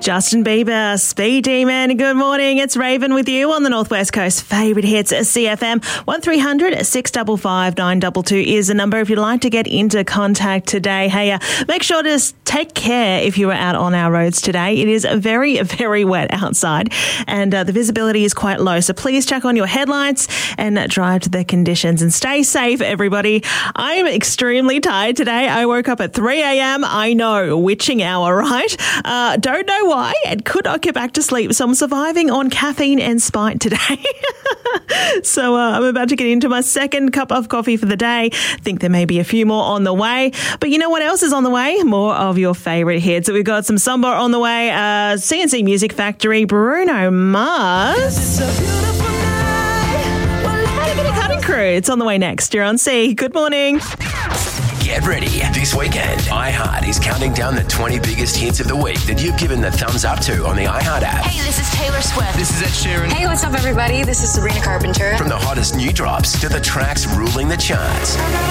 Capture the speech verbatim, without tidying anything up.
Justin Bieber, Speed Demon. Good morning. It's Raven with you on the Northwest Coast Favourite Hits C F M. one three hundred six five five nine two two is the number if you'd like to get into contact today. Hey, uh, make sure to take care if you are out on our roads today. It is very, very wet outside and uh, the visibility is quite low. So please check on your headlights and uh, drive to the conditions and stay safe, everybody. I am extremely tired today. I woke up at three a.m. I know, witching hour, right? Uh, don't know why and could not get back to sleep. So I'm surviving on caffeine and Spite today. so uh, I'm about to get into my second cup of coffee for the day. Think there may be a few more on the way. But you know what else is on the way? More of your favourite hits. We've got some Samba on the way. Uh, C N C Music Factory, Bruno Mars. And a bit of Cutting Crew. It's on the way next. You're on C. Good morning. Get ready. This weekend, iHeart is counting down the twenty biggest hits of the week that you've given the thumbs up to on the iHeart app. Hey, this is Taylor Swift. This is Ed Sheeran. Hey, what's up, everybody? This is Sabrina Carpenter. From the hottest new drops to the tracks ruling the charts.